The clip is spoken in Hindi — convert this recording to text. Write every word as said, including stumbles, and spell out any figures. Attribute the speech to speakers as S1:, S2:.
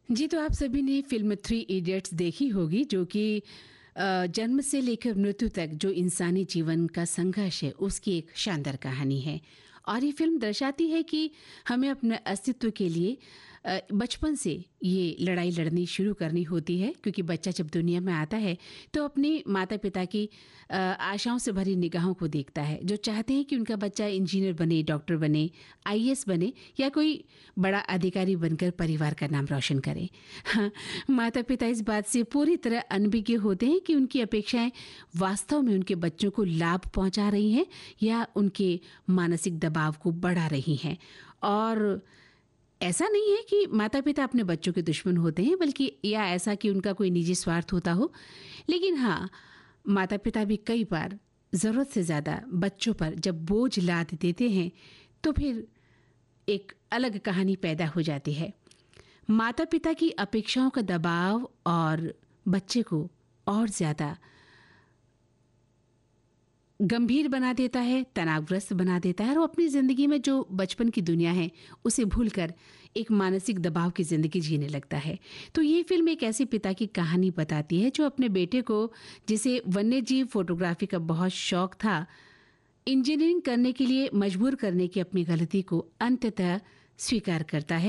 S1: जी, तो आप सभी ने फ़िल्म थ्री इडियट्स देखी होगी, जो कि अ, जन्म से लेकर मृत्यु तक जो इंसानी जीवन का संघर्ष है, उसकी एक शानदार कहानी है। और ये फ़िल्म दर्शाती है कि हमें अपने अस्तित्व के लिए अ, बचपन से ये लड़ाई लड़नी शुरू करनी होती है, क्योंकि बच्चा जब दुनिया में आता है, तो अपने माता-पिता की अ, आशाओं से भरी निगाहों को देखता है, जो चाहते हैं कि उनका बच्चा इंजीनियर बने, डॉक्टर बने, आई ए एस बने या कोई बड़ा अधिकारी बनकर परिवार का नाम रोशन करे। हाँ, माता-पिता इस बात से पूरी तरह अनभिज्ञ होते हैं कि उनकी अपेक्षाएं वास्तव में उनके बच्चों को लाभ पहुंचा रही हैं या उनके मानसिक दबाव को बढ़ा रही हैं। और ऐसा नहीं है कि माता-पिता अपने बच्चों के दुश्मन होते हैं, बल्कि या ऐसा कि उनका कोई निजी स्वार्थ होता हो। लेकिन हाँ, माता-पिता भी कई बार ज़रूरत से ज़्यादा बच्चों पर जब बोझ लाद देते हैं, तो फिर एक अलग कहानी पैदा हो जाती है। माता पिता की अपेक्षाओं का दबाव और बच्चे को और ज्यादा गंभीर बना देता है, तनावग्रस्त बना देता है, और वो अपनी जिंदगी में जो बचपन की दुनिया है उसे भूलकर एक मानसिक दबाव की जिंदगी जीने लगता है। तो ये फिल्म एक ऐसे पिता की कहानी बताती है जो अपने बेटे को, जिसे वन्यजीव फोटोग्राफी का बहुत शौक था, इंजीनियरिंग करने के लिए मजबूर करने की अपनी गलती को अंततः स्वीकार करता है